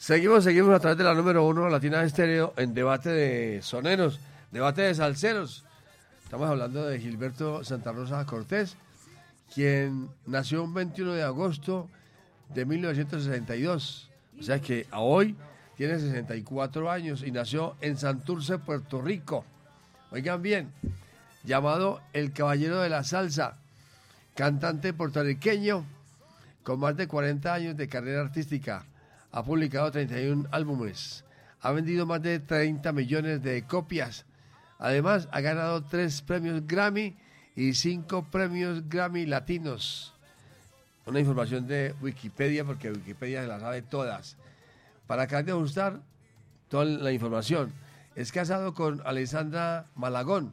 Seguimos a través de la número 1 Latina Estéreo en debate de soneros, debate de salseros. Estamos hablando de Gilberto Santa Rosa Cortés, quien nació un 21 de agosto de 1962. O sea que a hoy tiene 64 años y nació en Santurce, Puerto Rico. Oigan bien, llamado el Caballero de la Salsa, cantante puertorriqueño con más de 40 años de carrera artística. Ha publicado 31 álbumes, ha vendido más de 30 millones de copias. Además, ha ganado 3 premios Grammy y 5 premios Grammy latinos. Una información de Wikipedia, porque Wikipedia se la sabe todas. Para acabar de ajustar toda la información, es casado con Alessandra Malagón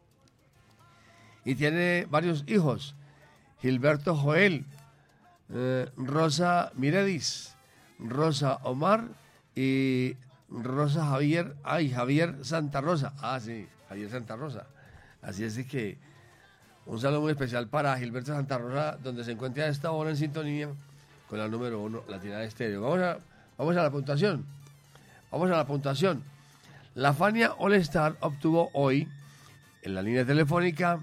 y tiene varios hijos: Gilberto Joel, Rosa Miredis, Rosa Omar y Rosa Javier, Javier Santa Rosa. Sí, Javier Santa Rosa. Así es que un saludo muy especial para Gilberto Santa Rosa, donde se encuentra a esta hora en sintonía con la número 1 Latina Estéreo. Vamos a la puntuación. La Fania All Star obtuvo hoy, en la línea telefónica,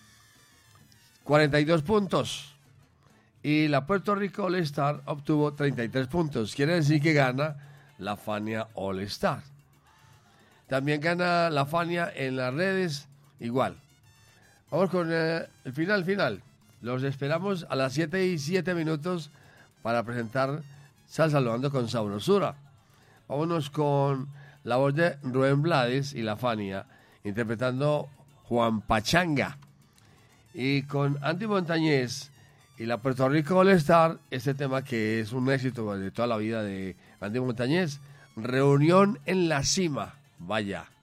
42 puntos. Y la Puerto Rico All Star obtuvo 33 puntos. Quiere decir que gana la Fania All Star. También gana la Fania en las redes, igual. Vamos con el final. Los esperamos a las 7:07 para presentar Salsaludando con Sabrosura. Vámonos con la voz de Rubén Blades y la Fania, interpretando Juan Pachanga. Y con Andy Montañez y la Puerto Rico All Star, este tema que es un éxito de toda la vida de Andy Montañez, Reunión en la Cima. Vaya.